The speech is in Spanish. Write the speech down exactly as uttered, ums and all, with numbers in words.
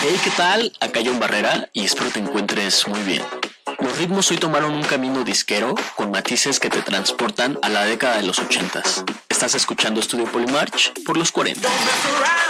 Hey, ¿qué tal? Acá John Barrera y espero te encuentres muy bien. Los ritmos hoy tomaron un camino disquero con matices que te transportan a la década de los ochentas. Estás escuchando Estudio Polymarch por los cuarenta.